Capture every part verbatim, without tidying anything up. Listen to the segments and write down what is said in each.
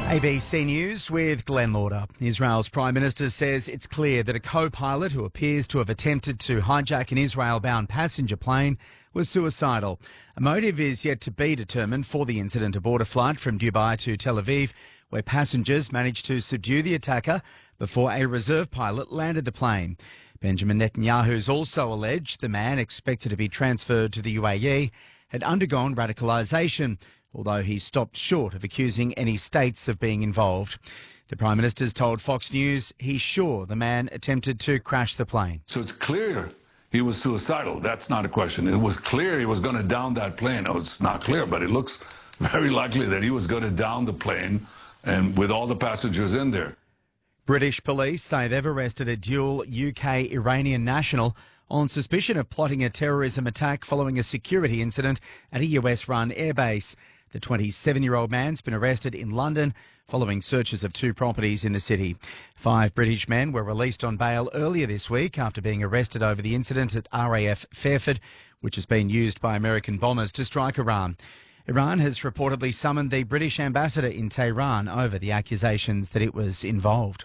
A B C News with Glenn Lauder. Israel's Prime Minister says it's clear that a co-pilot who appears to have attempted to hijack an Israel-bound passenger plane was suicidal. A motive is yet to be determined for the incident aboard a flight from Dubai to Tel Aviv, where passengers managed to subdue the attacker before a reserve pilot landed the plane. Benjamin Netanyahu's also alleged the man, expected to be transferred to the U A E, had undergone radicalisation, although he stopped short of accusing any states of being involved. The Prime Minister's told Fox News he's sure the man attempted to crash the plane. So it's clear he was suicidal. That's not a question. It was clear he was going to down that plane. Oh, it's not clear, but it looks very likely that he was going to down the plane and with all the passengers in there. British police say they've arrested a dual U K-Iranian national on suspicion of plotting a terrorism attack following a security incident at a U S-run airbase. The twenty-seven-year-old man's been arrested in London following searches of two properties in the city. Five British men were released on bail earlier this week after being arrested over the incident at R A F Fairford, which has been used by American bombers to strike Iran. Iran has reportedly summoned the British ambassador in Tehran over the accusations that it was involved.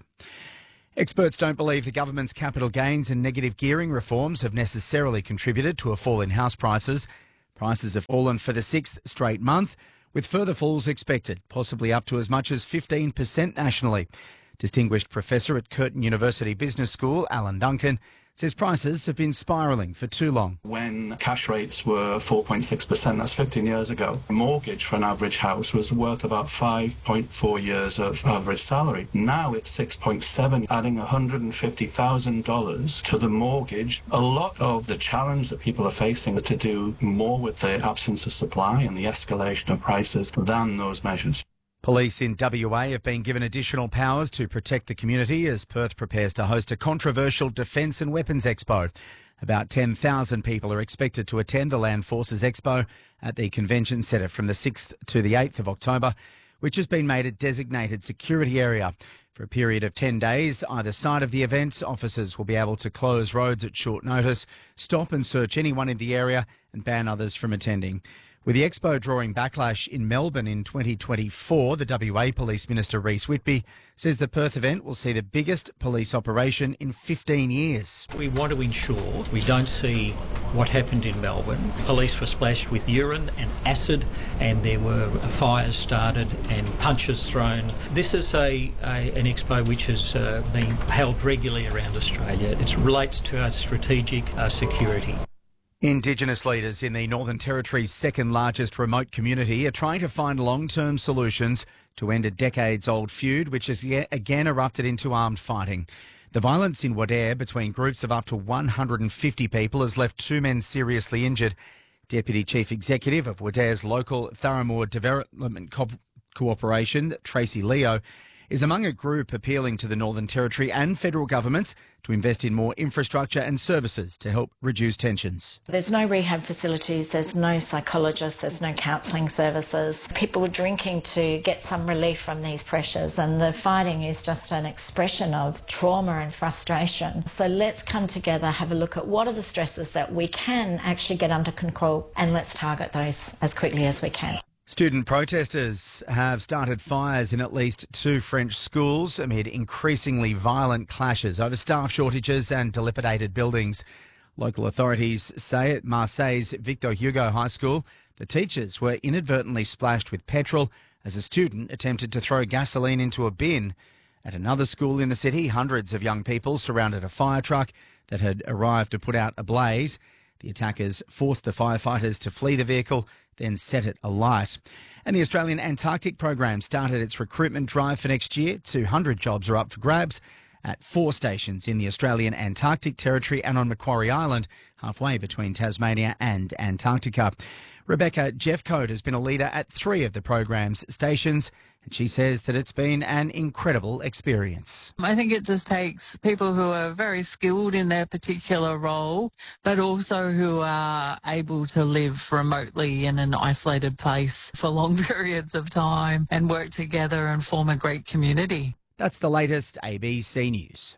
Experts don't believe the government's capital gains and negative gearing reforms have necessarily contributed to a fall in house prices. Prices have fallen for the sixth straight month, with further falls expected, possibly up to as much as fifteen percent nationally. Distinguished Professor at Curtin University Business School, Alan Duncan, says prices have been spiralling for too long. When cash rates were four point six percent, that's fifteen years ago, a mortgage for an average house was worth about five point four years of average salary. Now it's six point seven, adding one hundred fifty thousand dollars to the mortgage. A lot of the challenge that people are facing is to do more with the absence of supply and the escalation of prices than those measures. Police in W A have been given additional powers to protect the community as Perth prepares to host a controversial Defence and Weapons Expo. About ten thousand people are expected to attend the Land Forces Expo at the Convention Centre from the sixth to the eighth of October, which has been made a designated security area. For a period of ten days, either side of the event, officers will be able to close roads at short notice, stop and search anyone in the area and ban others from attending. With the Expo drawing backlash in Melbourne in twenty twenty-four, the W A Police Minister Rhys Whitby says the Perth event will see the biggest police operation in fifteen years. We want to ensure we don't see what happened in Melbourne. Police were splashed with urine and acid, and there were fires started and punches thrown. This is a, a an expo which has uh, been held regularly around Australia. It relates to our strategic uh, security. Indigenous leaders in the Northern Territory's second largest remote community are trying to find long-term solutions to end a decades-old feud which has yet again erupted into armed fighting. The violence in Wadeye between groups of up to one hundred fifty people has left two men seriously injured. Deputy Chief Executive of Wadeye's local Tharamoor Development Co- Cooperation, Tracy Leo, is among a group appealing to the Northern Territory and federal governments to invest in more infrastructure and services to help reduce tensions. There's no rehab facilities, there's no psychologists, there's no counselling services. People are drinking to get some relief from these pressures, and the fighting is just an expression of trauma and frustration. So let's come together, have a look at what are the stresses that we can actually get under control, and let's target those as quickly as we can. Student protesters have started fires in at least two French schools amid increasingly violent clashes over staff shortages and dilapidated buildings. Local authorities say at Marseille's Victor Hugo High School, the teachers were inadvertently splashed with petrol as a student attempted to throw gasoline into a bin. At another school in the city, hundreds of young people surrounded a fire truck that had arrived to put out a blaze. The attackers forced the firefighters to flee the vehicle, then set it alight. And the Australian Antarctic Program started its recruitment drive for next year. two hundred jobs are up for grabs at four stations in the Australian Antarctic Territory and on Macquarie Island, halfway between Tasmania and Antarctica. Rebecca Jeffcoat has been a leader at three of the program's stations, and she says that it's been an incredible experience. I think it just takes people who are very skilled in their particular role, but also who are able to live remotely in an isolated place for long periods of time and work together and form a great community. That's the latest A B C News.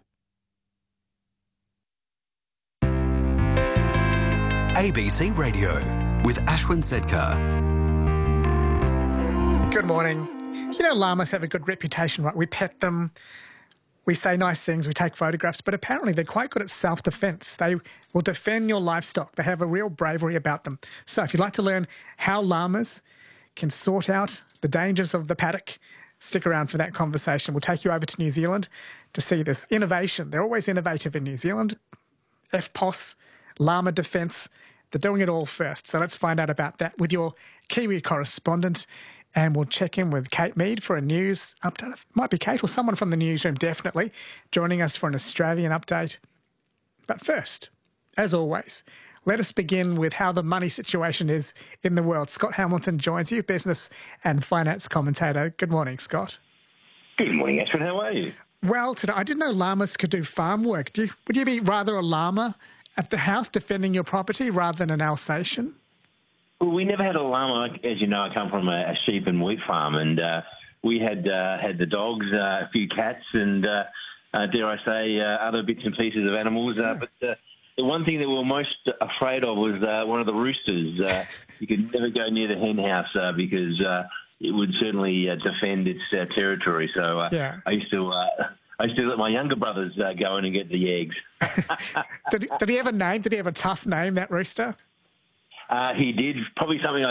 A B C Radio with Ashwin Sedkar. Good morning. You know, llamas have a good reputation, right? We pet them, we say nice things, we take photographs, but apparently they're quite good at self-defense. They will defend your livestock. They have a real bravery about them. So if you'd like to learn how llamas can sort out the dangers of the paddock, stick around for that conversation. We'll take you over to New Zealand to see this innovation. They're always innovative in New Zealand. F P O S, llama defence, they're doing it all first. So let's find out about that with your Kiwi correspondent. And we'll check in with Kate Mead for a news update. It might be Kate or someone from the newsroom, definitely, joining us for an Australian update. But first, as always, let us begin with how the money situation is in the world. Scott Hamilton joins you, business and finance commentator. Good morning, Scott. Good morning, Ashwin. How are you? Well, today, I didn't know llamas could do farm work. Do you, would you be rather a llama at the house defending your property rather than an Alsatian? Well, we never had a llama. As you know, I come from a, a sheep and wheat farm, and uh, we had uh, had the dogs, uh, a few cats, and, uh, uh, dare I say, uh, other bits and pieces of animals. Uh, but uh, the one thing that we were most afraid of was uh, one of the roosters. Uh, you could never go near the hen house uh, because uh, it would certainly uh, defend its uh, territory. So uh, yeah. I used to... Uh, I used to let my younger brothers uh, go in and get the eggs. did, he, did he have a name? Did he have a tough name, that rooster? Uh, he did. Probably something